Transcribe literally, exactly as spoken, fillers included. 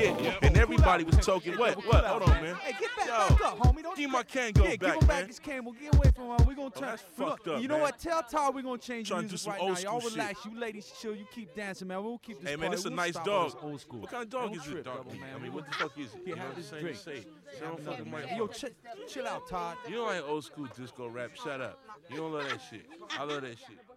get, and everybody was talking. What? What? Hold on, man. Hey, get back, Yo, back up, homie. Don't give you my back- can go yeah, back, give him back man. his can. We'll get away from him. We're gonna turn. that's we gonna- fucked up, You know man. what? Tell Ty we're gonna change the Trying to do music some right old now. Y'all school shit. relax. You ladies chill. You keep dancing, man. We'll keep this. Hey, man, party. it's a We'll nice stop dog. with this Old school. What kind of dog Don't is trip, it, dog? brother, man. I mean, what the fuck is it? Here, You know have what I'm this saying? drink. Just say it. Say Have what another, fucking man. my Yo, chill, chill out, Todd. You don't like old school disco rap. Shut up. You don't love that shit. I love that shit.